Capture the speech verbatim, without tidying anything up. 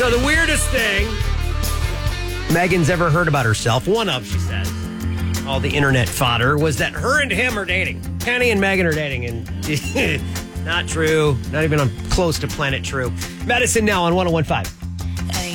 So the weirdest thing Megan's ever heard about herself, one of, she says, all the internet fodder, was that her and him are dating. Kenny and Megan are dating, and not true. Not even on close to Planet True. Medicine Now on one oh one point five.